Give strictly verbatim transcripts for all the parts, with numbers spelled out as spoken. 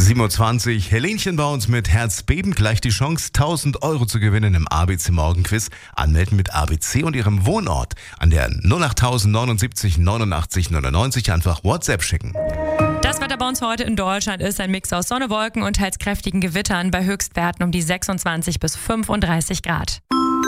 sieben Uhr zwanzig, Helenchen bei uns mit Herzbeben. Gleich die Chance, tausend Euro zu gewinnen im A B C Morgenquiz. Anmelden mit A B C und Ihrem Wohnort an der null acht neunundsiebzig neunundachtzig neunundneunzig. Einfach WhatsApp schicken. Das Wetter bei uns heute in Deutschland ist ein Mix aus Sonne, Wolken und teils kräftigen Gewittern bei Höchstwerten um die sechsundzwanzig bis fünfunddreißig Grad.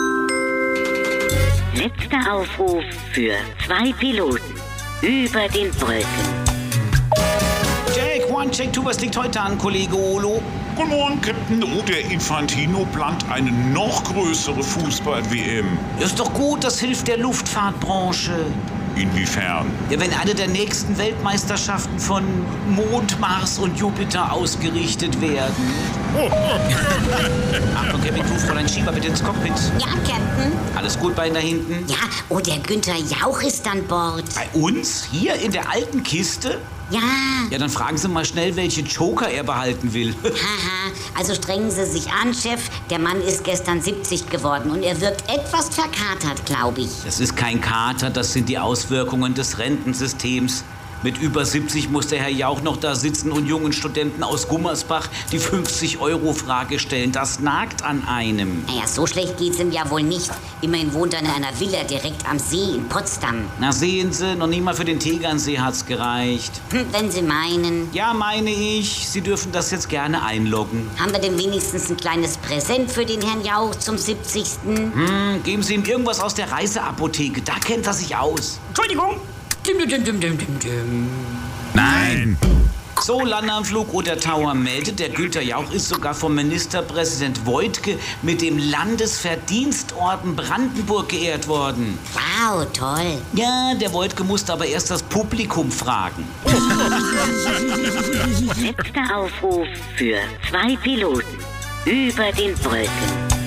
Letzter Aufruf für zwei Piloten über den Wolken. Jack, one, check, two, was liegt heute an, Kollege Olo? Guten Morgen, Captain. Oh, der Infantino plant eine noch größere Fußball-W M. Ist doch gut, das hilft der Luftfahrtbranche. Inwiefern? Ja, wenn eine der nächsten Weltmeisterschaften von Mond, Mars und Jupiter ausgerichtet werden. Achtung, Captain Crew, Fräulein Schieber, bitte ins Cockpit. Ja, Captain. Alles gut bei Ihnen da hinten? Ja, oh, der Günther Jauch ist an Bord. Bei uns? Hier in der alten Kiste? Ja. Ja, dann fragen Sie mal schnell, welche Joker er behalten will. Haha, also strengen Sie sich an, Chef. Der Mann ist gestern siebzig geworden und er wirkt etwas verkatert, glaube ich. Das ist kein Kater, das sind die Auswirkungen des Rentensystems. Mit über siebzig muss der Herr Jauch noch da sitzen und jungen Studenten aus Gummersbach die fünfzig-Euro-Frage stellen. Das nagt an einem. Naja, so schlecht geht's ihm ja wohl nicht. Immerhin wohnt er in einer Villa direkt am See in Potsdam. Na sehen Sie, noch nie mal für den Tegernsee hat's gereicht. Hm, wenn Sie meinen. Ja, meine ich. Sie dürfen das jetzt gerne einloggen. Haben wir denn wenigstens ein kleines Präsent für den Herrn Jauch zum siebzigsten? Hm, geben Sie ihm irgendwas aus der Reiseapotheke. Da kennt er sich aus. Entschuldigung. Dim, dim, dim, dim, dim, dim. Nein! So, Landeanflug oder Tower meldet, der Günther Jauch ist sogar vom Ministerpräsident Woidke mit dem Landesverdienstorden Brandenburg geehrt worden. Wow, toll. Ja, der Woidke musste aber erst das Publikum fragen. Letzter Aufruf für zwei Piloten über den Wolken.